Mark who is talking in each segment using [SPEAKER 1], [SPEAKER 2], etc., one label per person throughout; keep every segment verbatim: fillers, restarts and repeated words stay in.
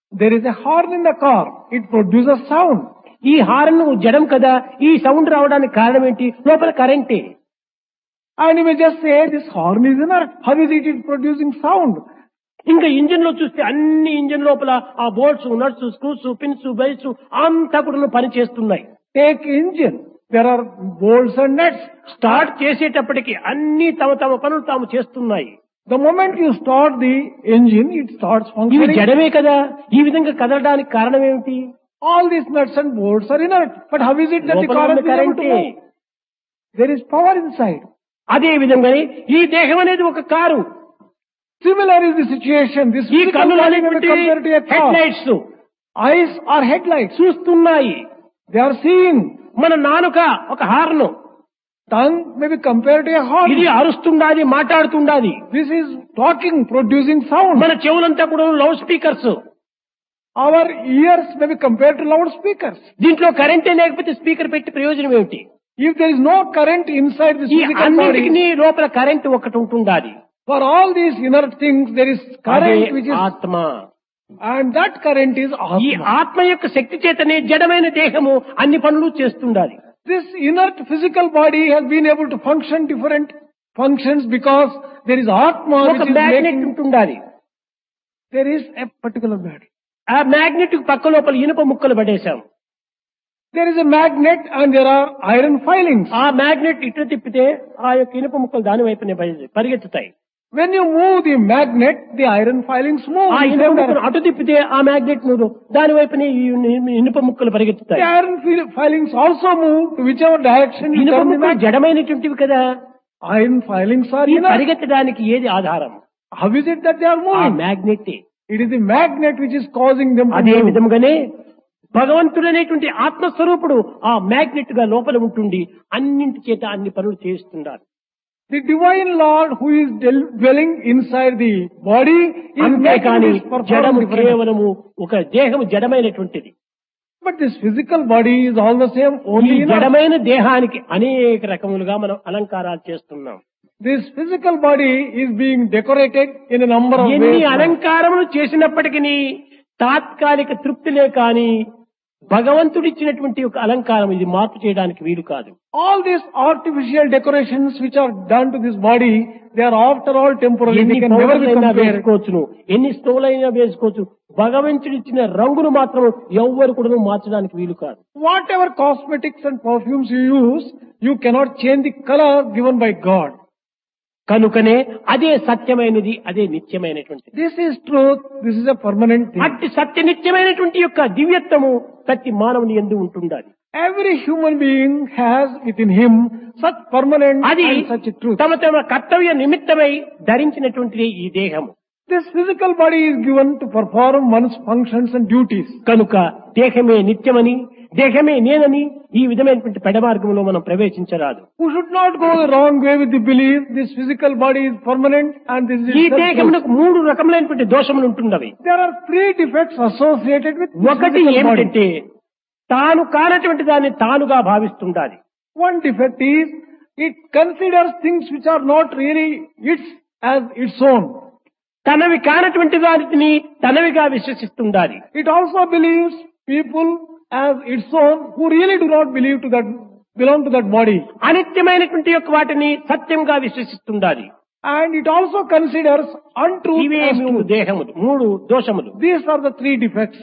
[SPEAKER 1] There is a horn in the car. It produces sound.
[SPEAKER 2] ఈ horn జడం కదా, ఈ సౌండ్ రావడానికి కారణం ఏంటి? లోపల కరెంటే.
[SPEAKER 1] And you may just say, this horn is inert. How is it is producing sound?
[SPEAKER 2] ఇంకా ఇంజిన్ లో చూస్తే అన్ని ఇంజిన్ లోపల ఆ bolts, nuts, screws, pins, belts అంతా కూడా పని చేస్తున్నాయి.
[SPEAKER 1] Take engine. There are bolts and nuts.
[SPEAKER 2] Start చేసేటప్పటికి అన్ని తమ తమ పనులు తాము చేస్తున్నాయి.
[SPEAKER 1] The moment you start the engine, it starts
[SPEAKER 2] ఇవి
[SPEAKER 1] functioning.
[SPEAKER 2] జడమే కదా, ఈ విధంగా కదలడానికి కారణం ఏమిటి?
[SPEAKER 1] All these nuts and bolts are inert. But how is it that the
[SPEAKER 2] లోపల
[SPEAKER 1] car
[SPEAKER 2] ఉన్న
[SPEAKER 1] is able to
[SPEAKER 2] కరెంటే.
[SPEAKER 1] move? There is power inside.
[SPEAKER 2] అదే విధంగానే ఈ దేహం అనేది ఒక car.
[SPEAKER 1] Similar is the situation. This
[SPEAKER 2] ఈ
[SPEAKER 1] physical
[SPEAKER 2] కన్నులు
[SPEAKER 1] body may be
[SPEAKER 2] అనేటువంటి
[SPEAKER 1] compared to a
[SPEAKER 2] head
[SPEAKER 1] car.
[SPEAKER 2] Lights
[SPEAKER 1] Eyes are headlights.
[SPEAKER 2] చూస్తున్నాయి.
[SPEAKER 1] They are seeing.
[SPEAKER 2] మన నాలుక ఒక horn.
[SPEAKER 1] Tongue may be compared to a
[SPEAKER 2] ఇది
[SPEAKER 1] horn.
[SPEAKER 2] అరుస్తుండాది, మాట్లాడుతుండాది.
[SPEAKER 1] This is talking, producing sound.
[SPEAKER 2] మన చెవులంతా కూడా loud speakers.
[SPEAKER 1] Our ears may be compared to loudspeakers.
[SPEAKER 2] దీంట్లో కరెంటే లేకపోతే speaker పెట్టి ప్రయోజనం ఏమిటి?
[SPEAKER 1] If there is no current inside this
[SPEAKER 2] ఈ
[SPEAKER 1] physical
[SPEAKER 2] అన్నిటికీ
[SPEAKER 1] body,
[SPEAKER 2] లోపల కరెంట్ ఒకటి ఉంటుండాది.
[SPEAKER 1] for all these inert things, there is
[SPEAKER 2] అదే
[SPEAKER 1] current which is,
[SPEAKER 2] ఆత్మ.
[SPEAKER 1] and that current is
[SPEAKER 2] ఈ
[SPEAKER 1] Atma.
[SPEAKER 2] ఆత్మ యొక్క శక్తి చేతనే జడమైన దేహము అన్ని పనులు చేస్తుండాలి.
[SPEAKER 1] This inert physical body has been able to function different functions because there is Atma
[SPEAKER 2] ఒక
[SPEAKER 1] which is
[SPEAKER 2] మ్యాగ్నెట్
[SPEAKER 1] making,
[SPEAKER 2] ఉంటుండాలి.
[SPEAKER 1] there is a particular body.
[SPEAKER 2] ఆ మ్యాగ్నెట్ పక్క లోపల ఇనుప ముక్కలు పడేశాం.
[SPEAKER 1] There is a magnet and there are iron filings.
[SPEAKER 2] ఆ magnet ఇటు తిప్పితే ఆ యొక్క ఇనుప ముక్కలు దాని వైపునే పరి- పరిగెత్తుతాయి.
[SPEAKER 1] When you move the magnet, the iron filings move.
[SPEAKER 2] ఆ
[SPEAKER 1] in
[SPEAKER 2] ఇనుప
[SPEAKER 1] same
[SPEAKER 2] ముక్కలు
[SPEAKER 1] direction.
[SPEAKER 2] అటు తిప్పితే ఆ మ్యాగ్నెట్ ను దాని వైపునే ఈ ఇను- ఇనుప ముక్కలు
[SPEAKER 1] The
[SPEAKER 2] పరిగెత్తుతాయి.
[SPEAKER 1] iron fil- filings also move to whichever direction you
[SPEAKER 2] ఇనుప
[SPEAKER 1] turn the
[SPEAKER 2] ముక్కలు
[SPEAKER 1] magnet.
[SPEAKER 2] జడమైనటువంటివి కదా.
[SPEAKER 1] Iron filings are
[SPEAKER 2] ఈ
[SPEAKER 1] inert.
[SPEAKER 2] పరిగెత్తడానికి ఏది ఆధారం?
[SPEAKER 1] How is it that they are
[SPEAKER 2] ఆ
[SPEAKER 1] moving?
[SPEAKER 2] Magnet.
[SPEAKER 1] It is the magnet which is causing them to
[SPEAKER 2] అదే
[SPEAKER 1] move.
[SPEAKER 2] విధముగానే భగవంతుడనేటువంటి ఆత్మస్వరూపుడు ఆ మ్యాగ్నెట్ గా లోపల ఉంటుండి అన్నింటి చేత అన్ని పనులు చేస్తున్నారు.
[SPEAKER 1] The divine Lord who is del- dwelling inside the body is making
[SPEAKER 2] అంతేకాని
[SPEAKER 1] this perform
[SPEAKER 2] జడము
[SPEAKER 1] different.
[SPEAKER 2] కేవలము ఒక దేహము జడమైనటువంటిది.
[SPEAKER 1] But this physical body is all the same,
[SPEAKER 2] ఈ
[SPEAKER 1] only inert.
[SPEAKER 2] జడమైన దేహానికి అనేక రకములుగా మనం అలంకారాలు చేస్తున్నాం.
[SPEAKER 1] This physical body is being decorated in a number of
[SPEAKER 2] ఎన్ని
[SPEAKER 1] ways. now.
[SPEAKER 2] అలంకారములు చేసినప్పటికీ తాత్కాలిక తృప్తిలే కాని భగవంతుడిచ్చినటువంటి ఒక అలంకారం ఇది మార్పు చేయడానికి వీలు కాదు.
[SPEAKER 1] All these artificial decorations which are done to this body, they are after all temporary.
[SPEAKER 2] ఎన్ని
[SPEAKER 1] They can never be
[SPEAKER 2] పౌడర్లైనా
[SPEAKER 1] compared.
[SPEAKER 2] వేసుకోవచ్చును, ఎన్ని స్టోలైనా వేసుకోవచ్చు. భగవంతుడిచ్చిన రంగును మాత్రం ఎవ్వరు కూడా మార్చడానికి వీలు కాదు.
[SPEAKER 1] Whatever cosmetics and perfumes you use, you cannot change the color given by God.
[SPEAKER 2] కనుకనే అదే సత్యమైనది, అదే నిత్యమైనటువంటిది.
[SPEAKER 1] This is truth. This is a permanent thing.
[SPEAKER 2] అట్టి సత్య నిత్యమైనటువంటి యొక్క దివ్యత్వము ప్రతి మానవుని యందు ఉంటుండాలి.
[SPEAKER 1] Every human being has within him such permanent
[SPEAKER 2] అది
[SPEAKER 1] and such a truth.
[SPEAKER 2] తమ తమ కర్తవ్య నిమిత్తమై ధరించినటువంటిది ఈ దేహము.
[SPEAKER 1] This physical body is given to perform one's functions and duties.
[SPEAKER 2] కనుక దేహమే నిత్యమని, దేహమే నేనని ఈ విధమైనటువంటి పెడమార్గంలో మనం ప్రవేశించరాదు.
[SPEAKER 1] We should not go the wrong way with the belief this physical body is permanent and this is
[SPEAKER 2] ఈ
[SPEAKER 1] itself truth.
[SPEAKER 2] దేహమునకు మూడు రకములైనటువంటి దోషములు ఉంటున్నవి.
[SPEAKER 1] There are three defects associated with this
[SPEAKER 2] ఒకటి
[SPEAKER 1] physical body.
[SPEAKER 2] ఏమిటంటే తాను కానటువంటి దాన్ని తానుగా భావిస్తుండాలి.
[SPEAKER 1] One defect is it considers things which are not really its as its own.
[SPEAKER 2] తనవి కానటువంటి వాటిని తనవిగా విశ్వసిస్తుండాలి.
[SPEAKER 1] It also believes people as its own who really do not believe to that belong to that body.
[SPEAKER 2] అనిత్యమైనటువంటి యొక్క వాటిని సత్యంగా విశ్వసిస్తుండాలి.
[SPEAKER 1] And it also considers untruth
[SPEAKER 2] ఇవే
[SPEAKER 1] as
[SPEAKER 2] మూడు
[SPEAKER 1] truth.
[SPEAKER 2] దేహములు, మూడు దోషములు.
[SPEAKER 1] These are the three defects.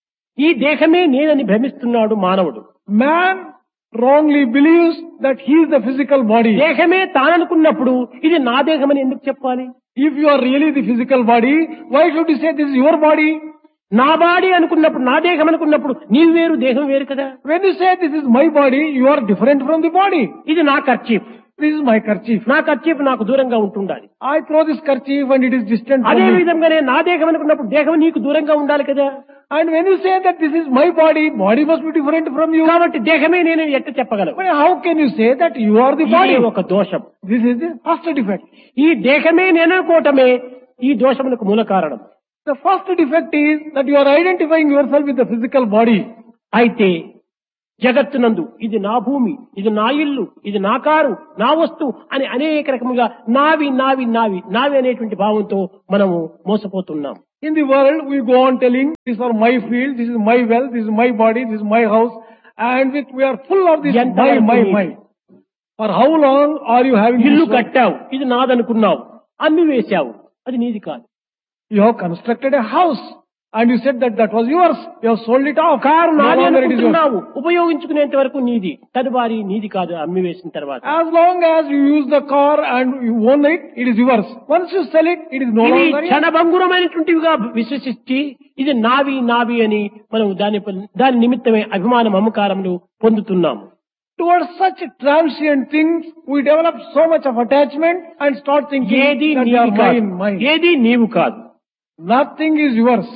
[SPEAKER 2] ఈ దేహమే నేనని భ్రమిస్తున్నాడు మానవుడు.
[SPEAKER 1] Man wrongly believes that he is the physical body.
[SPEAKER 2] దేహమే తాననుకున్నప్పుడు ఇది నా దేహమని ఎందుకు చెప్పాలి?
[SPEAKER 1] If you are really the physical body, why should you say this is your body?
[SPEAKER 2] నా బాడీ అనుకున్నప్పుడు, నా దేహం అనుకున్నప్పుడు నీవు వేరు, దేహం వేరు కదా.
[SPEAKER 1] When you say this is my body, you are different from the body.
[SPEAKER 2] ఇది నా kerchief,
[SPEAKER 1] This is my kerchief.
[SPEAKER 2] నా కర్చీఫ్ నాకు దూరంగా ఉంటుండాలి.
[SPEAKER 1] I throw this kerchief and it is distant from
[SPEAKER 2] అదే
[SPEAKER 1] me.
[SPEAKER 2] విధంగానే నా దేహం అనుకున్నప్పుడు దేహం నీకు దూరంగా ఉండాలి కదా.
[SPEAKER 1] And when you say that this is my body, body must be different from you.
[SPEAKER 2] కాబట్టి దేహమే నేను ఎట్ట చెప్పగలవు?
[SPEAKER 1] But how can you say that you are the
[SPEAKER 2] ఇది
[SPEAKER 1] body?
[SPEAKER 2] ఒక దోషం.
[SPEAKER 1] This is the first defect.
[SPEAKER 2] ఈ దేహమే నేననుకోవటమే ఈ దోషములకు మూల కారణం.
[SPEAKER 1] The first defect is that you are identifying yourself with the physical body.
[SPEAKER 2] అయితే జగత్తునందు ఇది నా భూమి, ఇది నా ఇల్లు, ఇది నా కారు, నా వస్తువు అని అనేక రకముగా నావి నావి నావి నావి అనేటువంటి భావంతో మనము మోసపోతున్నాం.
[SPEAKER 1] In the world, we go on telling, these are my field, this is my wealth, this is my body, this is my house, and with, we are full of this
[SPEAKER 2] ఎంత
[SPEAKER 1] my,
[SPEAKER 2] వరకు
[SPEAKER 1] my,
[SPEAKER 2] నీది?
[SPEAKER 1] my. For how long are you having
[SPEAKER 2] ఇల్లు
[SPEAKER 1] this wealth?
[SPEAKER 2] కట్టావు, ఇది నాదనుకున్నావు, అమ్మి వేశావు, అది నీది కాదు.
[SPEAKER 1] You have constructed a house, and you said that that was yours. You have sold it off.
[SPEAKER 2] Car
[SPEAKER 1] No
[SPEAKER 2] నాది
[SPEAKER 1] longer it is yours.
[SPEAKER 2] అనుకుంటున్నావు, ఉపయోగించుకునేంత వరకు నీది, తదువారి నీది కాదు అమ్మి వేసిన తర్వాత.
[SPEAKER 1] As long as you use the car and you own it, it is yours. Once you sell it, it is no
[SPEAKER 2] ఇవి
[SPEAKER 1] longer yours.
[SPEAKER 2] క్షణభంగురమైనటువంటివిగా విశ్వసించి ఇది నావి నావి అని మనం దాని దాని నిమిత్తమే అభిమానం అమ్మకారములు పొందుతున్నాము.
[SPEAKER 1] Towards such transient things, we develop so much of attachment and start thinking
[SPEAKER 2] ఏది
[SPEAKER 1] that they
[SPEAKER 2] నీవి
[SPEAKER 1] are
[SPEAKER 2] కాదు,
[SPEAKER 1] mine, mine.
[SPEAKER 2] ఏది నీవు కాదు.
[SPEAKER 1] Nothing is yours.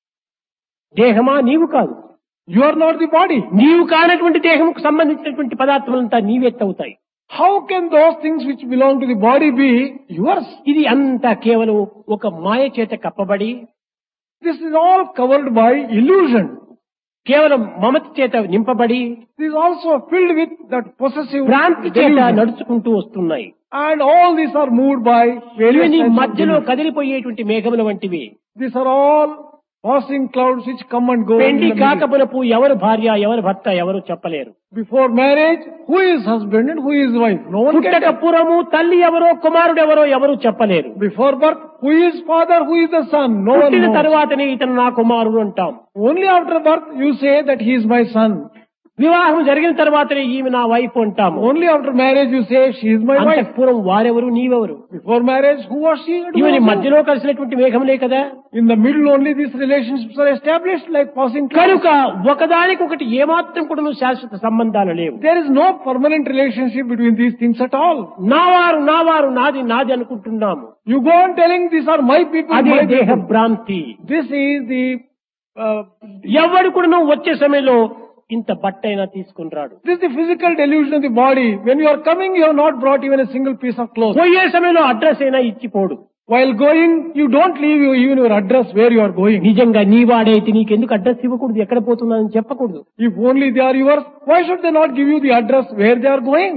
[SPEAKER 2] దేహమా నీవు కాదు,
[SPEAKER 1] You are not the body.
[SPEAKER 2] నీవు కానటువంటి దేహంకు సంబంధించినటువంటి పదార్థములంతా నీవెత్తవుతాయి.
[SPEAKER 1] How can those things which belong to the body be yours?
[SPEAKER 2] ఇది అంతా కేవలం ఒక మాయ చేత కప్పబడి,
[SPEAKER 1] This is all covered by illusion.
[SPEAKER 2] కేవలం మమత చేత నింపబడి,
[SPEAKER 1] This is also filled with that possessive
[SPEAKER 2] భ్రాంతి చేత
[SPEAKER 1] delusion.
[SPEAKER 2] నడుచుకుంటూ వస్తున్నాయి.
[SPEAKER 1] And all these are moved by various
[SPEAKER 2] ఇవన్నీ
[SPEAKER 1] types of
[SPEAKER 2] మధ్యలో
[SPEAKER 1] delusion.
[SPEAKER 2] కదిలిపోయేటువంటి మేఘముల వంటివి.
[SPEAKER 1] These are all passing clouds which come and go. in
[SPEAKER 2] పెండి
[SPEAKER 1] the middle.
[SPEAKER 2] కాకపునపు ఎవరు భార్య ఎవరు భర్త ఎవరు చెప్పలేరు.
[SPEAKER 1] Before marriage, who is husband and who is wife? No one can
[SPEAKER 2] పుట్టక
[SPEAKER 1] tell.
[SPEAKER 2] పూర్వము తల్లి ఎవరో కుమారుడు ఎవరో ఎవరు చెప్పలేరు.
[SPEAKER 1] Before birth, who is father, who is the son? No one
[SPEAKER 2] పుట్టిన
[SPEAKER 1] knows.
[SPEAKER 2] తరువాతనే ఇతను నా కుమారుడు అంటాం.
[SPEAKER 1] Only after birth you say that he is my son.
[SPEAKER 2] వివాహం జరిగిన తర్వాతనే ఈమె నా వైఫ్ అంటాము.
[SPEAKER 1] Only after marriage you say she is my wife.
[SPEAKER 2] అంతకు పూర్వం వారెవరు నీవెవరు?
[SPEAKER 1] Before marriage, who was she? and who
[SPEAKER 2] ఇవన్నీ
[SPEAKER 1] was he?
[SPEAKER 2] మధ్యలో కలిసినటువంటి మేఘములే కదా.
[SPEAKER 1] In the middle only these relationships are established like passing clouds.
[SPEAKER 2] కనుక ఒకదానికొకటి ఏమాత్రం కూడా శాశ్వత సంబంధాలు లేవు.
[SPEAKER 1] There is no permanent relationship between these things at all.
[SPEAKER 2] నావారు నావారు నాది నాది అనుకుంటున్నాము.
[SPEAKER 1] You go on telling these are my people,
[SPEAKER 2] అదే
[SPEAKER 1] my
[SPEAKER 2] దేహ
[SPEAKER 1] people.
[SPEAKER 2] భ్రాంతి.
[SPEAKER 1] This is the uh,
[SPEAKER 2] ఎవడు కూడా వచ్చే సమయంలో ఇంత బట్టైనా తీసుకుని రాడు.
[SPEAKER 1] this is the physical delusion of the body. When you are coming, you have not brought even a single piece of cloth.
[SPEAKER 2] పోయే సమయంలో అడ్రస్ అయినా ఇచ్చిపోడు.
[SPEAKER 1] While going, you don't leave you even your address where you are going.
[SPEAKER 2] నిజంగా నీ వాడైతే నీకెందుకు address ఇవ్వకూడదు, ఎక్కడ పోతున్నానని చెప్పకూడదు.
[SPEAKER 1] If only they are yours, why should they not give you the address where they are going?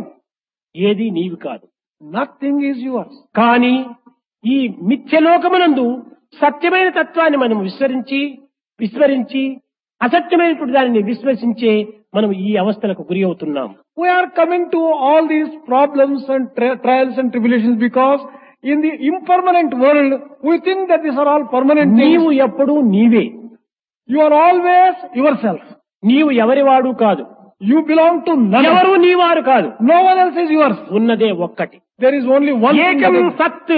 [SPEAKER 2] ఏది నీవి కాదు.
[SPEAKER 1] Nothing is yours.
[SPEAKER 2] కానీ ఈ మిథ్యలోకమునందు సత్యమైన తత్వాన్ని మనం విస్మరించి విస్మరించి అసత్యమైనటువంటి దానిని విశ్వసించే మనం ఈ అవస్థలకు గురి అవుతున్నాం.
[SPEAKER 1] We are coming to all these problems and tri- trials and tribulations because in the impermanent world, we think that these are all permanent
[SPEAKER 2] నీవు
[SPEAKER 1] things.
[SPEAKER 2] ఎప్పుడూ నీవే.
[SPEAKER 1] You are always yourself.
[SPEAKER 2] నీవు ఎవరివాడు కాదు,
[SPEAKER 1] You belong to none.
[SPEAKER 2] ఎవరు నీవారు కాదు.
[SPEAKER 1] No one else is yours.
[SPEAKER 2] ఉన్నదే ఒక్కటి.
[SPEAKER 1] There is only one thing.
[SPEAKER 2] ఏకం
[SPEAKER 1] that is-
[SPEAKER 2] సత్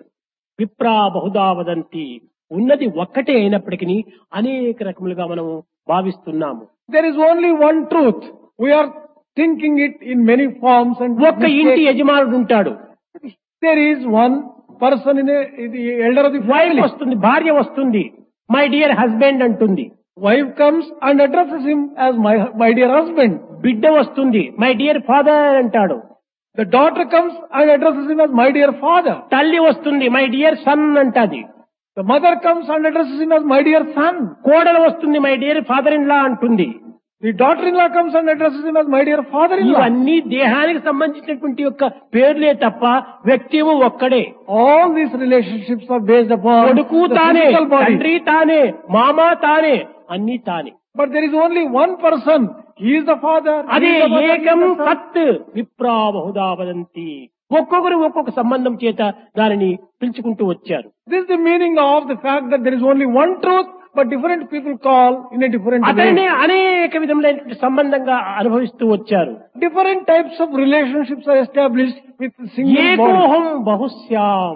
[SPEAKER 2] విప్రా బహుదా వదంతి. ఉన్నది ఒక్కటే అయినప్పటికీ అనేక రకములుగా మనం భావిస్తున్నాము.
[SPEAKER 1] There is only one truth. We are thinking it in many forms and
[SPEAKER 2] ఒక్క ఇంటి యజమానుడు ఉంటాడు.
[SPEAKER 1] there is one person in, a, in the elder of the
[SPEAKER 2] wife
[SPEAKER 1] family.
[SPEAKER 2] వస్తుంది, భార్య వస్తుంది, మై డియర్ హస్బెండ్ అంటుంది.
[SPEAKER 1] Wife comes and addresses him as my my dear husband.
[SPEAKER 2] బిడ్డ వస్తుంది, మై డియర్ ఫాదర్ అంటాడు.
[SPEAKER 1] The daughter comes and addresses him as my dear father.
[SPEAKER 2] తల్లి వస్తుంది, my dear son అంటది.
[SPEAKER 1] The mother comes and addresses him as my dear son.
[SPEAKER 2] కోడలు వస్తుంది, my dear father in law అంటుంది.
[SPEAKER 1] The daughter-in-law comes and addresses him as my dear father-in-law.
[SPEAKER 2] ఇవన్నీ దేహానికి సంబంధించినటువంటి యొక్క పేర్లే తప్ప వ్యక్తిము ఒక్కడే.
[SPEAKER 1] All these relationships are based upon
[SPEAKER 2] కొడుకు
[SPEAKER 1] the
[SPEAKER 2] తానే,
[SPEAKER 1] physical body.
[SPEAKER 2] తండ్రి తానే, మామ తానే, అన్ని తానే.
[SPEAKER 1] But there is only one person. He is the father. he
[SPEAKER 2] అదే
[SPEAKER 1] is the mother, he is
[SPEAKER 2] ఏకం
[SPEAKER 1] the son.
[SPEAKER 2] సత్ విప్రా బహుదా వదంతి. ఒక్కొక్కరు ఒక్కొక్క సంబంధం చేత దానిని పిలుచుకుంటూ వచ్చారు.
[SPEAKER 1] This is the meaning of the fact that there is only one truth, but different people call in a different
[SPEAKER 2] అతనే
[SPEAKER 1] way.
[SPEAKER 2] అనేక విధములైనటువంటి సంబంధంగా అనుభవిస్తూ వచ్చారు.
[SPEAKER 1] Different types of relationships are established with single body.
[SPEAKER 2] ఏకోహం బహుశ్యాం.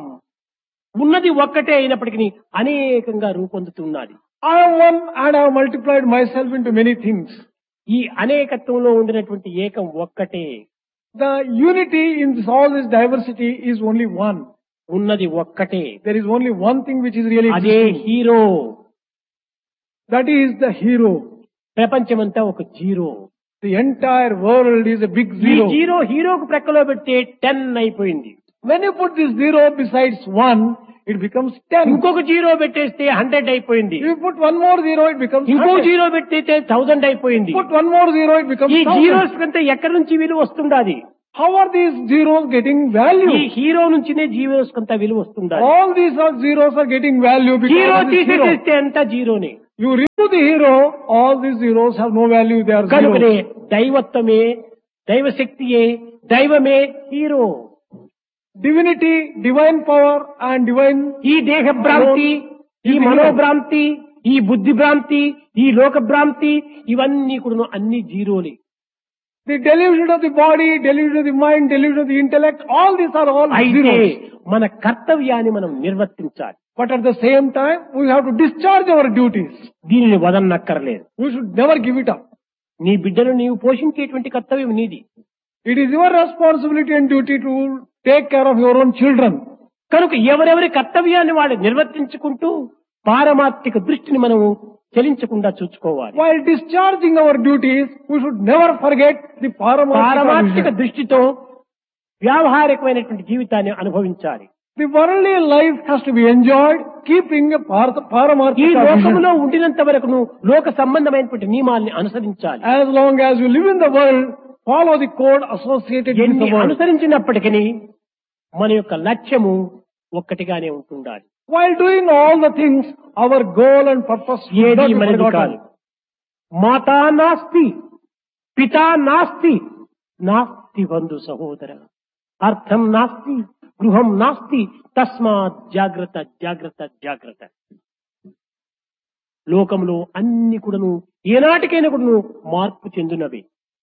[SPEAKER 2] ఉన్నది ఒక్కటే అయినప్పటికీ అనేకంగా రూపొందుతున్నది.
[SPEAKER 1] I am one and I have multiplied myself into many things.
[SPEAKER 2] ఈ అనేకత్వంలో ఉండినటువంటి ఏకం ఒక్కటే.
[SPEAKER 1] The unity in this, all this diversity is only one.
[SPEAKER 2] ఉన్నది ఒక్కటే.
[SPEAKER 1] There is only one thing which is really
[SPEAKER 2] అదే
[SPEAKER 1] existing.
[SPEAKER 2] Hero.
[SPEAKER 1] That is the hero.
[SPEAKER 2] ప్రపంచమంతా ఒక zero.
[SPEAKER 1] The entire world is a big
[SPEAKER 2] ఈ
[SPEAKER 1] zero.
[SPEAKER 2] Zero హీరోకు ప్రక్కలో పెడితే ten అయిపోయింది.
[SPEAKER 1] When you put this zero besides one, it becomes ten.
[SPEAKER 2] ఇంకొక zero పెట్టేస్తే hundred అయిపోయింది.
[SPEAKER 1] If you put one more zero, it becomes
[SPEAKER 2] ఇంకో
[SPEAKER 1] hundred.
[SPEAKER 2] Zero పెట్టేస్తే thousand అయిపోయింది.
[SPEAKER 1] Put one more zero, it becomes
[SPEAKER 2] ఈ
[SPEAKER 1] thousand.
[SPEAKER 2] Zeros కంటే ఎక్కడి నుంచి విలువ వస్తుండాది?
[SPEAKER 1] How are these zeros getting
[SPEAKER 2] ఈ
[SPEAKER 1] value?
[SPEAKER 2] హీరో నుంచినే జీవోస్ కొంత విలువ వస్తుండాలి.
[SPEAKER 1] All these are zeros are getting value because
[SPEAKER 2] hero
[SPEAKER 1] of this hero.
[SPEAKER 2] తీసేస్తే అంతా జీరోనే.
[SPEAKER 1] You remove the hero, all these zeros have no value, they are
[SPEAKER 2] కనుకనే
[SPEAKER 1] zeros.
[SPEAKER 2] దైవత్వమే, దైవశక్తియే, దైవమే hero.
[SPEAKER 1] Divinity, divine power and divine
[SPEAKER 2] ఈ దేహ భ్రాంతి, ఈ మనోభ్రాంతి, ఈ బుద్ధి భ్రాంతి, ఈ లోక భ్రాంతి, ఇవన్నీ కూడా అన్ని జీరోలే.
[SPEAKER 1] the delusion of the body, delusion of the mind, delusion of the intellect, all these are all
[SPEAKER 2] అయితే
[SPEAKER 1] zeros.
[SPEAKER 2] మన కర్తవ్యాన్ని మనం నిర్వర్తించాలి.
[SPEAKER 1] But at the same time, we have to discharge our duties.
[SPEAKER 2] దీనిని వదలనక్కర్లేదు.
[SPEAKER 1] We should never give it up.
[SPEAKER 2] నీ బిడ్డను నీవు పోషించేటువంటి కర్తవ్యం నీది.
[SPEAKER 1] It is your responsibility and duty to take care of your own children.
[SPEAKER 2] కనుక ఎవరెవరి కర్తవ్యాన్ని వాళ్ళు నిర్వర్తించుకుంటూ పారమార్థిక దృష్టిని మనము చెలించకుండా చూసుకోవాలి.
[SPEAKER 1] While discharging our duties, we should never forget the
[SPEAKER 2] పారమార్థిక
[SPEAKER 1] paramarthika vision.
[SPEAKER 2] దృష్టితో వ్యావహారికమైనటువంటి జీవితాన్ని అనుభవించాలి.
[SPEAKER 1] The worldly life has to be enjoyed, keeping a par-
[SPEAKER 2] ఈ
[SPEAKER 1] paramarthika vision.
[SPEAKER 2] లోకములో ఉండినంత వరకు లోక సంబంధమైనటువంటి నియమాల్ని అనుసరించాలి.
[SPEAKER 1] As long as you live in the world, follow the code associated with
[SPEAKER 2] ఎన్ని
[SPEAKER 1] the world.
[SPEAKER 2] అనుసరించినప్పటికీ మన యొక్క లక్ష్యము ఒక్కటిగానే ఉంటుండాలి.
[SPEAKER 1] While doing all the things, our goal and purpose should
[SPEAKER 2] ఏది
[SPEAKER 1] not be
[SPEAKER 2] మనది కాదు.
[SPEAKER 1] forgotten.
[SPEAKER 2] మాతా నాస్తి, పితా నాస్తి, నాస్తి బంధు సహోదర, అర్థం నాస్తి, గృహం నాస్తి, తస్మాత్ జాగ్రత్త జాగ్రత్త జాగ్రత్త. లోకంలో అన్ని కూడాను ఏనాటికైనా కూడాను మార్పు చెందినవి.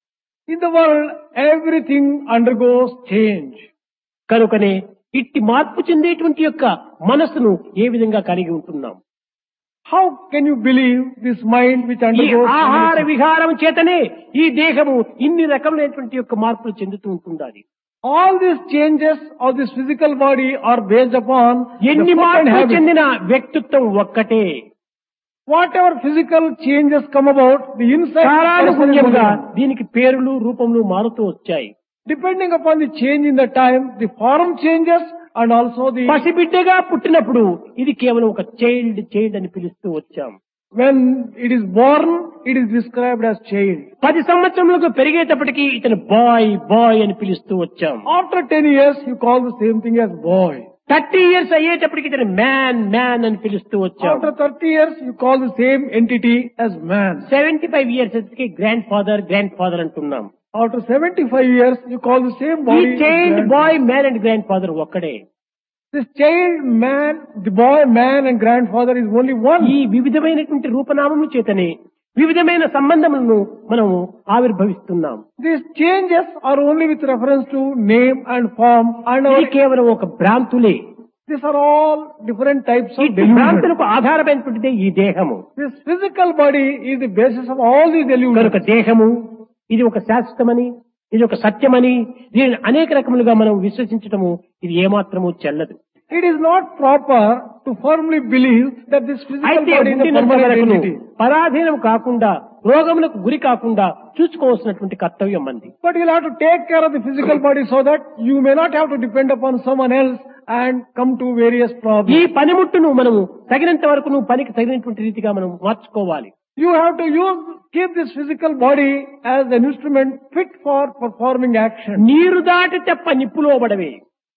[SPEAKER 1] In the world, everything undergoes change.
[SPEAKER 2] కనుకనే ఇట్టి మార్పు చెందేటువంటి యొక్క మనస్సును ఏ విధంగా కలిగి ఉంటున్నాం?
[SPEAKER 1] How can you believe this mind which
[SPEAKER 2] ఈ
[SPEAKER 1] undergoes
[SPEAKER 2] ఆహార
[SPEAKER 1] change?
[SPEAKER 2] విహారం చేతనే ఈ దేహము ఇన్ని రకములైనటువంటి యొక్క మార్పులు చెందుతూ ఉంటుండాలి.
[SPEAKER 1] All these changes of this physical body are based upon the
[SPEAKER 2] ఎన్ని
[SPEAKER 1] food and
[SPEAKER 2] మార్పులు
[SPEAKER 1] habits.
[SPEAKER 2] చెందిన వ్యక్తిత్వం ఒక్కటే.
[SPEAKER 1] Whatever physical changes come about, the inside person is
[SPEAKER 2] కాలానుగుణ్యంగా
[SPEAKER 1] only one.
[SPEAKER 2] దీనికి పేర్లు రూపములు మారుతూ వచ్చాయి.
[SPEAKER 1] Depending upon the change in the time, the form changes and also the
[SPEAKER 2] పసిబిడ్డగా పుట్టినప్పుడు ఇది కేవలం ఒక చైల్డ్ చైల్డ్ అని పిలుస్తూ వచ్చాం.
[SPEAKER 1] when it is born, it is described as child.
[SPEAKER 2] పది సంవత్సరములకు పెరిగేటప్పటికి ఇతను బాయ్ బాయ్ అని పిలుస్తూ వచ్చాం.
[SPEAKER 1] After ten years, you call the same thing as boy.
[SPEAKER 2] Thirty years అయ్యేటప్పటికి ఇతను మ్యాన్ మ్యాన్ అని పిలుస్తూ వచ్చాం.
[SPEAKER 1] After thirty years, you call the same entity as man.
[SPEAKER 2] Seventy five years వచ్చి గ్రాండ్ ఫాదర్ గ్రాండ్ ఫాదర్ అంటున్నాం.
[SPEAKER 1] After seventy-five years, you call the same
[SPEAKER 2] ఈ
[SPEAKER 1] body as
[SPEAKER 2] child
[SPEAKER 1] grand-
[SPEAKER 2] bye man and grand father ఒక్కడే.
[SPEAKER 1] This child, man, the boy, man and grandfather is only one.
[SPEAKER 2] ఈ వివిధమైనటువంటి రూపనామముల చేతనే వివిధమైన సంబంధములను మనము ఆవిర్భవిస్తున్నాం.
[SPEAKER 1] These changes are only with reference to name and form and our,
[SPEAKER 2] ఇది కేవలం ఒక భ్రాంతులే.
[SPEAKER 1] these are all different types of
[SPEAKER 2] ఈ
[SPEAKER 1] delusion.
[SPEAKER 2] భ్రాంతులకు ఆధారమైనటువంటిదే ఈ దేహము.
[SPEAKER 1] This physical body is the basis of all these delusions.
[SPEAKER 2] కనుక దేహము ఇది ఒక శాశ్వతమని, ఇది ఒక సత్యమని, దీనిని అనేక రకములుగా మనం విశ్వసించటము ఇది ఏమాత్రము చెల్లదు.
[SPEAKER 1] It is not proper to firmly believe that this physical
[SPEAKER 2] అయితే
[SPEAKER 1] body is a
[SPEAKER 2] ఉండినంత
[SPEAKER 1] permanent
[SPEAKER 2] వరకును
[SPEAKER 1] entity.
[SPEAKER 2] పరాధీనం కాకుండా రోగములకు గురి కాకుండా చూసుకోవాల్సినటువంటి కర్తవ్యం మంది.
[SPEAKER 1] But you'll have to take care of the physical body so that you may not have to depend upon someone else and come to various
[SPEAKER 2] ఈ
[SPEAKER 1] problems.
[SPEAKER 2] పనిముట్టును మనము తగినంత వరకు పనికి తగినటువంటి రీతిగా మనం మార్చుకోవాలి.
[SPEAKER 1] You have to use, keep this physical body as an instrument fit for performing action.
[SPEAKER 2] నీరు దాటి తెప్ప నిప్పులో పడవే.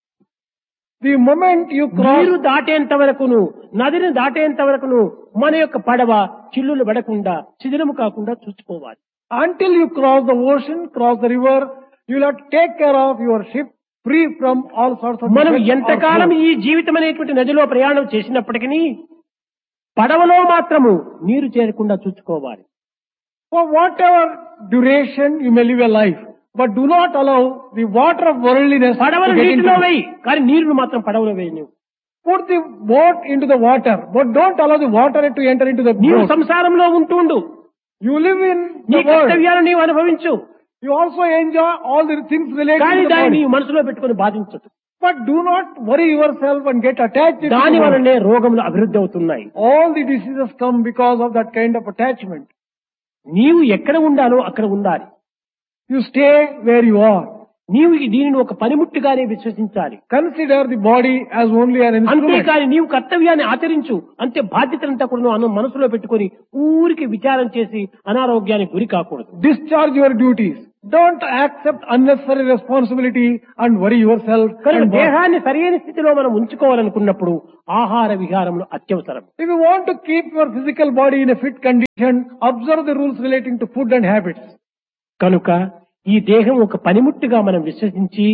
[SPEAKER 1] The moment you cross,
[SPEAKER 2] నీరు దాటేంత వరకును నదిని దాటేంత వరకును మన యొక్క పడవ చిల్లులు పడకుండా శిథిలము కాకుండా చూసుకోవాలి.
[SPEAKER 1] until you cross the ocean, cross the river, you'll have to take care of your ship free from all sorts of
[SPEAKER 2] మనం
[SPEAKER 1] defects or
[SPEAKER 2] ఎంతకాలం
[SPEAKER 1] flaws.
[SPEAKER 2] ఈ జీవితం అనేటువంటి నదిలో ప్రయాణం చేసినప్పటికీ పడవలో మాత్రము నీరు చేరకుండా చూసుకోవాలి.
[SPEAKER 1] For whatever duration you may live a life, but do not allow the water of worldliness to
[SPEAKER 2] పడవను
[SPEAKER 1] get
[SPEAKER 2] నీటిలో
[SPEAKER 1] into.
[SPEAKER 2] వేయి, కానీ నీరును మాత్రం పడవలో వేయి. నువ్వు
[SPEAKER 1] Put the boat into the water, but don't allow the water to enter into the
[SPEAKER 2] నీవు
[SPEAKER 1] boat.
[SPEAKER 2] సంసారంలో ఉంటుండు,
[SPEAKER 1] You live in
[SPEAKER 2] నీ
[SPEAKER 1] the world.
[SPEAKER 2] కర్తవ్యాలను నీవు అనుభవించు,
[SPEAKER 1] You also enjoy all the things related
[SPEAKER 2] కానీ
[SPEAKER 1] to the
[SPEAKER 2] దాన్ని
[SPEAKER 1] body.
[SPEAKER 2] నీవు మనసులో పెట్టుకుని బాధించదు.
[SPEAKER 1] But do not worry yourself and get attached to
[SPEAKER 2] దాని
[SPEAKER 1] the world.
[SPEAKER 2] వలనే రోగములు అభివృద్ధి అవుతున్నాయి.
[SPEAKER 1] All the diseases come because of that kind of attachment.
[SPEAKER 2] నీవు ఎక్కడ ఉండాలో అక్కడ ఉండాలి.
[SPEAKER 1] You stay where you are.
[SPEAKER 2] నీవు దీనిని ఒక పనిముట్టుగానే విశ్వసించాలి.
[SPEAKER 1] Consider the body as only an instrument.
[SPEAKER 2] అంతేకాని నీవు కర్తవ్యాన్ని ఆచరించు, అంతే బాధ్యతలంతా కూడా అను మనసులో పెట్టుకుని ఊరికి విచారం చేసి అనారోగ్యానికి గురి కాకూడదు.
[SPEAKER 1] Discharge your duties, Don't accept unnecessary responsibility and worry yourself.
[SPEAKER 2] కనుక
[SPEAKER 1] and bother.
[SPEAKER 2] దేహాన్ని సరైన స్థితిలో మనం ఉంచుకోవాలనుకున్నప్పుడు ఆహార విహారములు అత్యవసరం.
[SPEAKER 1] If you want to keep your physical body in a fit condition, observe the rules relating to food and habits.
[SPEAKER 2] కనుక ఈ దేహం ఒక పనిముట్టుగా మనం విశ్వసించి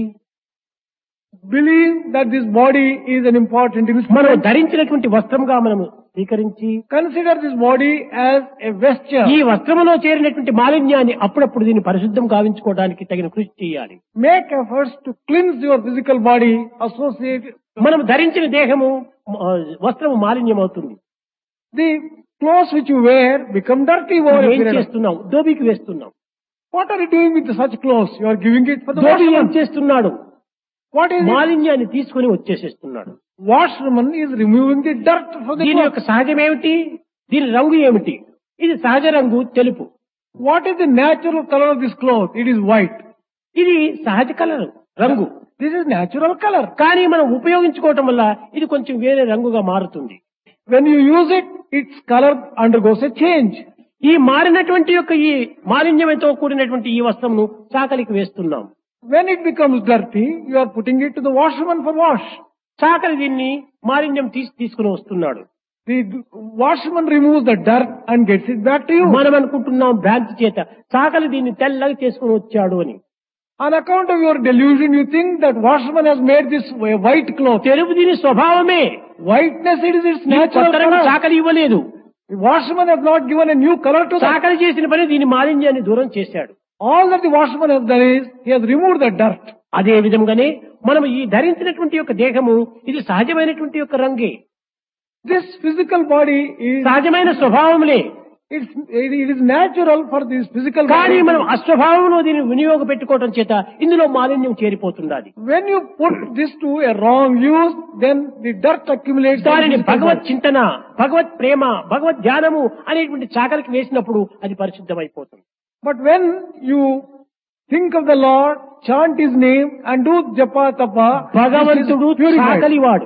[SPEAKER 1] Believe that this body is an important
[SPEAKER 2] మనం
[SPEAKER 1] instrument.
[SPEAKER 2] ధరించినటువంటి వస్త్రంగా మనం స్వీకరించి
[SPEAKER 1] Consider this body as a vesture.
[SPEAKER 2] ఈ వస్త్రములో చేరినటువంటి మాలిన్యాన్ని అప్పుడప్పుడు దీన్ని పరిశుద్ధం గావించుకోవడానికి తగిన కృషి చేయాలి.
[SPEAKER 1] Make efforts to cleanse your physical body associated.
[SPEAKER 2] మనం ధరించిన దేహము ఆ, వస్త్రము మాలిన్యం అవుతుంది.
[SPEAKER 1] The clothes which you wear become dirty over a
[SPEAKER 2] ఏం
[SPEAKER 1] period of-
[SPEAKER 2] చేస్తున్నాం? దోబికి వేస్తున్నాం.
[SPEAKER 1] What are you doing with such clothes? You are giving it for the
[SPEAKER 2] dhobi ఏం
[SPEAKER 1] washerman.
[SPEAKER 2] చేస్తున్నాడు?
[SPEAKER 1] What is it?
[SPEAKER 2] మాలిన్యాన్ని తీసుకుని వచ్చేసేస్తున్నాడు.
[SPEAKER 1] Washerman is removing the dirt from the
[SPEAKER 2] దీని
[SPEAKER 1] clothes.
[SPEAKER 2] యొక్క సహజం ఏమిటి? దీని రంగు ఏమిటి? ఇది సహజ రంగు తెలుపు.
[SPEAKER 1] What is the natural color of this cloth? It is white.
[SPEAKER 2] ఇది సహజ కలర్ రంగు.
[SPEAKER 1] This is natural color.
[SPEAKER 2] కానీ మనం ఉపయోగించుకోవటం వల్ల ఇది కొంచెం వేరే రంగుగా మారుతుంది.
[SPEAKER 1] When you use it, its color undergoes a change.
[SPEAKER 2] ఈ మారినటువంటి యొక్క ఈ మాలిన్యంతో కూడినటువంటి ఈ వస్త్రంను చాకలికి వేస్తున్నాం.
[SPEAKER 1] When it becomes dirty, you are putting it to the washerman for wash.
[SPEAKER 2] చాకలి దీన్ని మాలిన్యం తీసి తీసుకుని వస్తున్నాడు.
[SPEAKER 1] The washerman removes the dirt and gets it back to you.
[SPEAKER 2] మనం అనుకుంటున్నాం భ్రాంతి చేత చాకలి దీన్ని తెల్లగా చేసుకుని వచ్చాడు అని.
[SPEAKER 1] On account of your delusion, you think that washerman has made this a white cloth.
[SPEAKER 2] తెలుపు దీని స్వభావమే.
[SPEAKER 1] Whiteness, it is its
[SPEAKER 2] ఈ
[SPEAKER 1] natural
[SPEAKER 2] కొత్త రంగు
[SPEAKER 1] color.
[SPEAKER 2] చాకలి ఇవ్వలేదు.
[SPEAKER 1] The washerman has not given a new color to that.
[SPEAKER 2] చాకలి చేసిన పని దీని మాలిన్యాన్ని దూరం చేశాడు.
[SPEAKER 1] All that the washerman has done is, he has removed the dirt.
[SPEAKER 2] అదే విధంగానే మనం ఈ ధరించినటువంటి యొక్క దేహము ఇది సహజమైనటువంటి యొక్క రంగే,
[SPEAKER 1] This physical body is,
[SPEAKER 2] సహజమైన స్వభావములే.
[SPEAKER 1] it's, it is natural for this physical
[SPEAKER 2] కానీ
[SPEAKER 1] body.
[SPEAKER 2] మనం అస్వభావంలో దీన్ని వినియోగ పెట్టుకోవడం చేత ఇందులో మాలిన్యం చేరిపోతున్నది.
[SPEAKER 1] When you put this to a wrong use, then the dirt accumulates. in the
[SPEAKER 2] దానిని
[SPEAKER 1] physical
[SPEAKER 2] భగవత్
[SPEAKER 1] body.
[SPEAKER 2] చింతన, భగవత్ ప్రేమ, భగవత్ ధ్యానము అనేటువంటి చాకలికి వేసినప్పుడు అది పరిశుద్ధమైపోతుంది.
[SPEAKER 1] But when you think of the Lord, chant His name and do japa tapa,
[SPEAKER 2] భగవంతుడు
[SPEAKER 1] this is purified.
[SPEAKER 2] చాకలివాడు.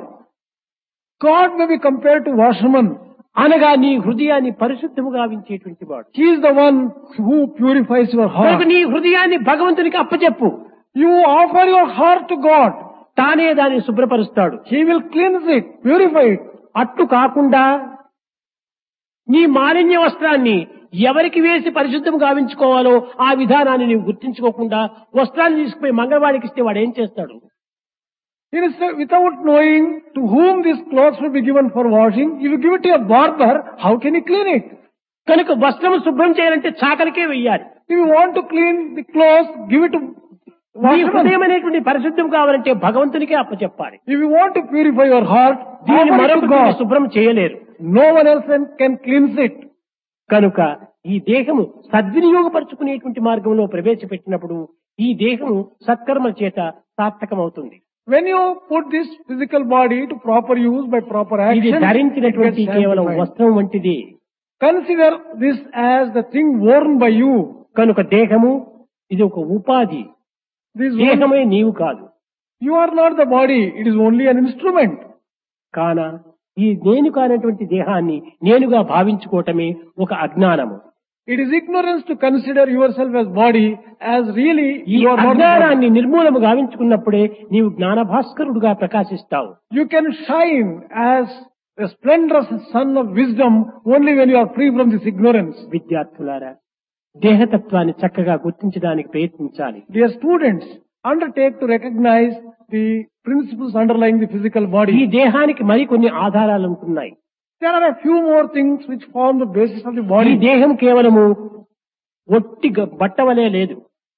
[SPEAKER 1] God may be compared to washerman.
[SPEAKER 2] అనగా నీ హృదయాన్ని పరిశుద్ధము గావించేటువంటి వాడు.
[SPEAKER 1] He is the one who purifies your
[SPEAKER 2] కనుక
[SPEAKER 1] heart.
[SPEAKER 2] నీ హృదయాన్ని భగవంతునికి అప్పచెప్పు.
[SPEAKER 1] You offer your heart to God.
[SPEAKER 2] తానే దాన్ని శుభ్రపరుస్తాడు.
[SPEAKER 1] He will cleanse it, purify it.
[SPEAKER 2] అట్లు కాకుండా నీ మాలిన్య వస్త్రాన్ని ఎవరికి వేసి పరిశుద్ధం గావించుకోవాలో ఆ విధానాన్ని నీవు గుర్తించుకోకుండా వస్త్రాన్ని తీసుకుపోయి మంగళవాడికి ఇస్తే వాడు ఏం చేస్తాడు?
[SPEAKER 1] Instead, without knowing to whom these clothes will be given for washing, if you give it to a barber, how can he clean it?
[SPEAKER 2] కనుక వస్త్రం శుభ్రం చేయాలంటే చాకలికే వెయ్యాలి.
[SPEAKER 1] If you want to clean the clothes, give it to
[SPEAKER 2] నీ
[SPEAKER 1] washerman.
[SPEAKER 2] హృదయం అనేటువంటి పరిశుద్ధం కావాలంటే భగవంతునికే అప్పచెప్పాలి.
[SPEAKER 1] If you want to purify your heart,
[SPEAKER 2] దీన్ని
[SPEAKER 1] offer it to
[SPEAKER 2] మరొకటి
[SPEAKER 1] God.
[SPEAKER 2] శుభ్రం చేయలేరు.
[SPEAKER 1] No one else can- can cleanse it.
[SPEAKER 2] కనుక ఈ దేహము సద్వినియోగపరుచుకునేటువంటి మార్గంలో ప్రవేశపెట్టినప్పుడు ఈ దేహము సత్కర్మల చేత సార్థకమవుతుంది.
[SPEAKER 1] When you put this physical body to proper use by proper
[SPEAKER 2] ఇది
[SPEAKER 1] action,
[SPEAKER 2] ధరించినటువంటి
[SPEAKER 1] it gets
[SPEAKER 2] కేవలం
[SPEAKER 1] sanctified.
[SPEAKER 2] వస్త్రం వంటిది.
[SPEAKER 1] Consider this as the thing worn by you.
[SPEAKER 2] కనుక దేహము ఇది ఒక ఉపాధి.
[SPEAKER 1] This one,
[SPEAKER 2] దేహమే నీవు కాదు.
[SPEAKER 1] you are not the body, it is only an instrument.
[SPEAKER 2] కాన ఈ నేను కానటువంటి దేహాన్ని నేనుగా భావించుకోవటమే ఒక అజ్ఞానము.
[SPEAKER 1] It is ignorance to consider yourself as body, as really
[SPEAKER 2] ఈ
[SPEAKER 1] you are not the body.
[SPEAKER 2] అజ్ఞానాన్ని నిర్మూలము గావించుకున్నప్పుడే నీవు జ్ఞాన భాస్కరుడుగా ప్రకాశిస్తావు.
[SPEAKER 1] You can shine as a splendorous sun of wisdom only when you are free from this ignorance.
[SPEAKER 2] విద్యార్థులారా, దేహతత్వాన్ని చక్కగా గుర్తించడానికి ప్రయత్నించాలి.
[SPEAKER 1] Dear students, undertake to recognize the principles underlying the physical
[SPEAKER 2] ఈ
[SPEAKER 1] body.
[SPEAKER 2] దేహానికి మరికొన్ని ఆధారాలు ఉంటున్నాయి.
[SPEAKER 1] There are a few more things which form the basis of the
[SPEAKER 2] ఈ
[SPEAKER 1] body.
[SPEAKER 2] దేహం కేవలము ఒట్టి గ- బట్ట వలె లేదు.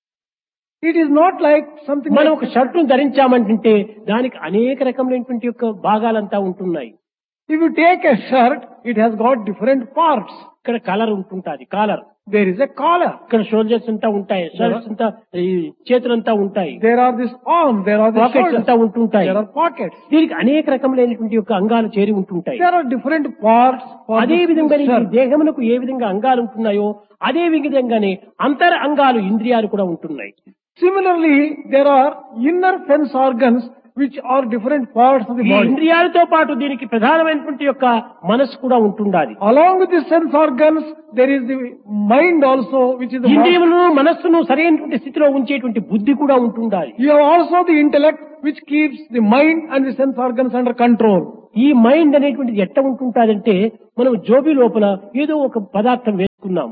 [SPEAKER 1] It is not like something
[SPEAKER 2] మనం
[SPEAKER 1] like,
[SPEAKER 2] ఒక షర్టును ధరించామంటే దానికి అనేక రకములైనటువంటి యొక్క భాగాలంతా ఉంటున్నాయి.
[SPEAKER 1] if you take a shirt, it has got different parts.
[SPEAKER 2] ఇక్కడ colour ఉంటుంటాది, caller.
[SPEAKER 1] There is a collar.
[SPEAKER 2] ఇక్కడ షోల్డర్స్ అంతా ఉంటాయి, షర్ట్స్ అంతా, ఈ చేతులంతా ఉంటాయి,
[SPEAKER 1] There are this arm, there are the
[SPEAKER 2] pockets
[SPEAKER 1] shoulders,
[SPEAKER 2] అంతా ఉంటుంటాయి.
[SPEAKER 1] there are pockets.
[SPEAKER 2] దీనికి అనేక రకములైనటువంటి యొక్క అంగాలు చేరి ఉంటుంటాయి.
[SPEAKER 1] There are different parts for
[SPEAKER 2] అదే
[SPEAKER 1] this
[SPEAKER 2] విధంగా ఈ
[SPEAKER 1] shirt.
[SPEAKER 2] దేహమునకు ఏ విధంగా అంగాలు ఉంటున్నాయో అదే విధంగానే అంతర్ అంగాలు ఇంద్రియాలు కూడా ఉంటున్నాయి.
[SPEAKER 1] Similarly, there are inner sense organs which are different parts of the
[SPEAKER 2] ఈ
[SPEAKER 1] body.
[SPEAKER 2] ఇంద్రియాలతో పాటు దీనికి ప్రధానమైనటువంటి యొక్క మనస్సు కూడా ఉంటుండాలి.
[SPEAKER 1] Along with the sense organs, there is the mind also, which is the mind.
[SPEAKER 2] ఇంద్రియములను మనస్సును సరైనటువంటి స్థితిలో ఉంచేటువంటి బుద్ధి కూడా ఉంటుండాలి.
[SPEAKER 1] You have also the intellect, which keeps the mind and the sense organs under control.
[SPEAKER 2] ఈ మైండ్ అనేటువంటిది ఎట్ట ఉంటుంటాదంటే మనం జోబి లోపల ఏదో ఒక పదార్థం వేసుకున్నాం,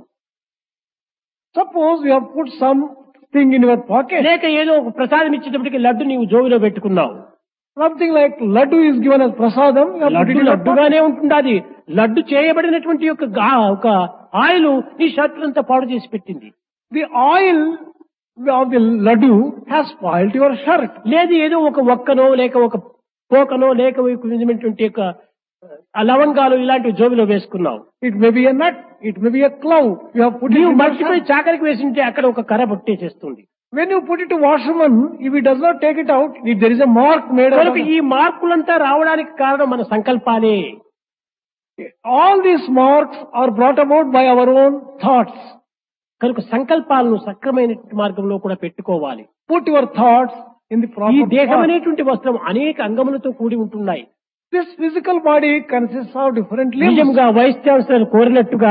[SPEAKER 1] Suppose you have put something in your pocket.
[SPEAKER 2] లేక ఏదో ఒక ప్రసాదం ఇచ్చేటప్పటికి లడ్డు నీవు జోబిలో పెట్టుకున్నావు.
[SPEAKER 1] Something like laddu is given as prasadam. You have put
[SPEAKER 2] laddu
[SPEAKER 1] it in your pocket.
[SPEAKER 2] లడ్డుగానే ఉంటుండాది. Laddu చేయబడినటువంటి యొక్క గా- ఒక ఆయిల్ నీ షర్ట్ అంతా పాడు చేసి పెట్టింది.
[SPEAKER 1] The oil of the laddu has spoiled your shirt.
[SPEAKER 2] లేదు ఏదో ఒక ఒక్కనో లేక ఒక పోకనో లేక ఒక విధమైనటువంటి యొక్క ఆ లవంగాలు ఇలాంటివి జోబిలో వేసుకున్నావు.
[SPEAKER 1] It may be a nut. It may be a cloud. You have put it
[SPEAKER 2] నీవు
[SPEAKER 1] in your
[SPEAKER 2] మర్చిపోయి
[SPEAKER 1] shirt.
[SPEAKER 2] చాకరికి వేసింటే అక్కడ ఒక కర్ర పట్టేసేస్తుంది.
[SPEAKER 1] When you put it to washerman, if he does not take it out, if there is a mark made on
[SPEAKER 2] కనుక
[SPEAKER 1] it.
[SPEAKER 2] ఈ మార్పులంతా రావడానికి కారణం మన సంకల్పాలే.
[SPEAKER 1] All these marks are brought about by our own thoughts.
[SPEAKER 2] కనుక సంకల్పాలను సక్రమైన మార్గంలో కూడా పెట్టుకోవాలి.
[SPEAKER 1] Put your thoughts in the
[SPEAKER 2] ఈ
[SPEAKER 1] proper
[SPEAKER 2] దేహం
[SPEAKER 1] path.
[SPEAKER 2] అనేటువంటి వస్త్రం అనేక అంగములతో కూడి ఉంటున్నాయి.
[SPEAKER 1] This physical body consists of different limbs.
[SPEAKER 2] నిజంగా వైస్ ఛాన్సలర్ కోరినట్టుగా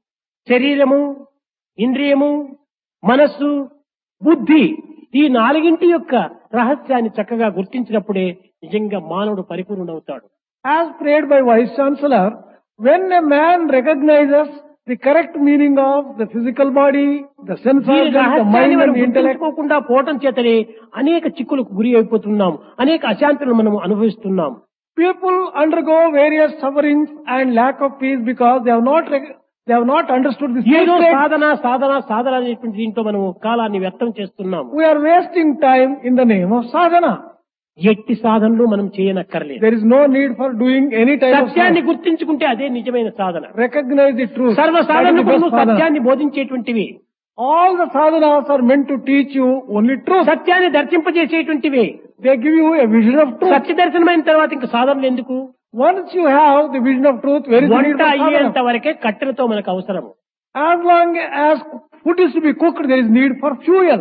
[SPEAKER 2] శరీరము, ఇంద్రియము, మనస్సు, బుద్ధి ఈ నాలుగింటి యొక్క రహస్యాన్ని చక్కగా గుర్తించినప్పుడే నిజంగా మానవుడు పరిపూర్ణుడవుతాడు.
[SPEAKER 1] As prayed by Vice Chancellor, when a man recognizes the correct meaning of the physical body, the sense
[SPEAKER 2] దీని
[SPEAKER 1] organs, the
[SPEAKER 2] రహస్యాన్ని
[SPEAKER 1] mind
[SPEAKER 2] మనం
[SPEAKER 1] and the intellect,
[SPEAKER 2] గుర్తించుకోకుండా పోవటం చేతనే అనేక చిక్కులకు గురి అయిపోతున్నాం, అనేక అశాంతులను మనం అనుభవిస్తున్నాం.
[SPEAKER 1] people undergo various sufferings and lack of peace because they have not rec- they have not understood the
[SPEAKER 2] ఏదో
[SPEAKER 1] secret.
[SPEAKER 2] సాధన సాధన సాధన అనేటువంటి దీంట్లో మనం కాలాన్ని వ్యర్థం చేస్తున్నాం.
[SPEAKER 1] We are wasting time in the name of sadhana.
[SPEAKER 2] ఎట్టి సాధనలు మనం చేయనక్కర్లేదు.
[SPEAKER 1] There is no need for doing any type of
[SPEAKER 2] సత్యాన్ని
[SPEAKER 1] sadhana.
[SPEAKER 2] గుర్తించుకుంటే అదే నిజమైన సాధన.
[SPEAKER 1] Recognize the truth.
[SPEAKER 2] సర్వ
[SPEAKER 1] That is the
[SPEAKER 2] సాధనకు
[SPEAKER 1] best sadhana.
[SPEAKER 2] సత్యాన్ని బోధించేటువంటివి,
[SPEAKER 1] All the sadhanas are meant to teach you only truth.
[SPEAKER 2] సత్యాన్ని దర్శింపజేసేటువంటివి.
[SPEAKER 1] They give you a vision of truth.
[SPEAKER 2] సత్య దర్శనమైన తర్వాత ఇంకా సాధనలు ఎందుకు?
[SPEAKER 1] Once you have the vision of truth, where is the need
[SPEAKER 2] వంట
[SPEAKER 1] for
[SPEAKER 2] అయ్యేంత
[SPEAKER 1] sadhana?
[SPEAKER 2] వరకే కట్టెలతో మనకు అవసరము.
[SPEAKER 1] As long as food is to be cooked, there is need for fuel.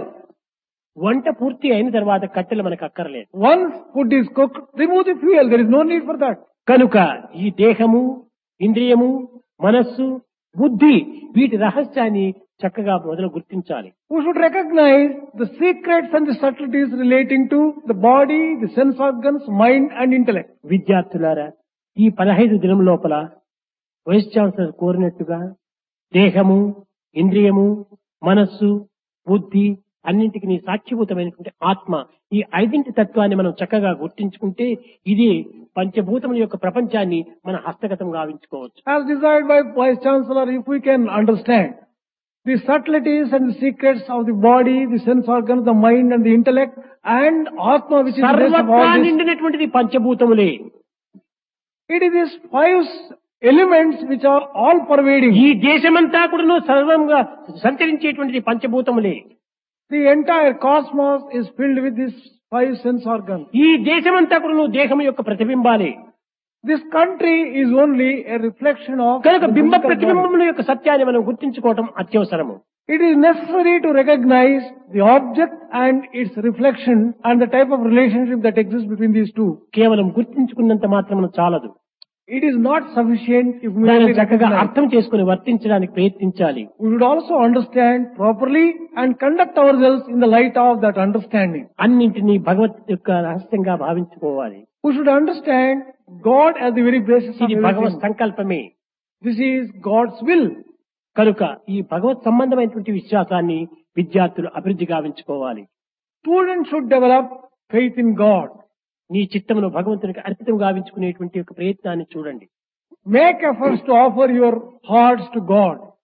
[SPEAKER 2] వంట పూర్తి అయిన తర్వాత కట్టెలు మనకు అక్కర్లేదు.
[SPEAKER 1] Once food is cooked, remove the fuel. There is no need for that.
[SPEAKER 2] కనుక ఈ దేహము, ఇంద్రియము, మనస్సు, బుద్ధి వీటి రహస్యాన్ని చక్కగా మొదలు గుర్తించాలి.
[SPEAKER 1] We should recognize the secrets and the subtleties relating to the body, the sense organs, mind and intellect.
[SPEAKER 2] విద్యార్థులారా, ఈ పదహైదు దినం లోపల వైస్ ఛాన్సలర్ కోరినట్టుగా దేహము, ఇంద్రియము, మనస్సు, బుద్ధి అన్నింటికి నీ సాక్షిభూతమైనటువంటి ఆత్మ ఈ ఐదింటి తత్వాన్ని మనం చక్కగా గుర్తించుకుంటే ఇది పంచభూతముల యొక్క ప్రపంచాన్ని మన హస్తగతం గావించుకోవచ్చు.
[SPEAKER 1] As desired by Vice Chancellor, if we can understand the subtleties and the secrets of the body, the sense organs, the mind and the intellect and Atma, which is the rest of
[SPEAKER 2] సర్వత్రా
[SPEAKER 1] all this,
[SPEAKER 2] నిండినటువంటిది పంచభూతములే.
[SPEAKER 1] it is these five elements which are all pervading.
[SPEAKER 2] ఈ దేశమంతా కూడా సర్వంగా సంచరించేటువంటిది పంచభూతములే.
[SPEAKER 1] The entire cosmos is filled with these five sense organs.
[SPEAKER 2] ఈ దేశమంతా కూడా దేహం యొక్క ప్రతిబింబాలే.
[SPEAKER 1] This country is only a reflection of
[SPEAKER 2] కనుక
[SPEAKER 1] the
[SPEAKER 2] బింబ
[SPEAKER 1] physical body.
[SPEAKER 2] ప్రతిబింబముల యొక్క సత్యాన్ని మనం గుర్తించుకోవటం అత్యవసరము.
[SPEAKER 1] It is necessary to recognize the object and its reflection and the type of relationship that exists between these two.
[SPEAKER 2] కేవలం గుర్తించుకున్నంత మాత్రం చాలదు.
[SPEAKER 1] It is not sufficient if we
[SPEAKER 2] దాన్ని
[SPEAKER 1] only
[SPEAKER 2] చక్కగా
[SPEAKER 1] recognize.
[SPEAKER 2] అర్థం చేసుకుని వర్తించడానికి ప్రయత్నించాలి.
[SPEAKER 1] We should also understand properly and conduct ourselves in the light of that understanding.
[SPEAKER 2] అన్నింటినీ భగవత్ యొక్క రహస్యంగా భావించుకోవాలి.
[SPEAKER 1] We should understand God as the very basis of
[SPEAKER 2] ఇది భగవత్
[SPEAKER 1] everything.
[SPEAKER 2] సంకల్పమే.
[SPEAKER 1] This is God's will.
[SPEAKER 2] కనుక ఈ భగవత్ సంబంధమైనటువంటి విశ్వాసాన్ని విద్యార్థులు అభివృద్ధి గావించుకోవాలి.
[SPEAKER 1] Students should develop faith in God.
[SPEAKER 2] నీ చిత్తమును భగవంతునికి అర్పితం గావించుకునేటువంటి ఒక ప్రయత్నాన్ని చూడండి.
[SPEAKER 1] Make efforts to offer your hearts to God.